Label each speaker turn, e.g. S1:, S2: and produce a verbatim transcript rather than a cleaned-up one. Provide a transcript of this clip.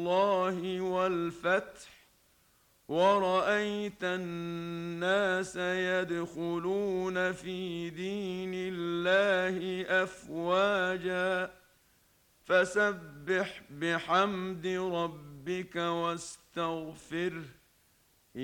S1: الله والفتح ورأيت الناس يدخلون في دين الله أفواجا فسبح بحمد ربك واستغفره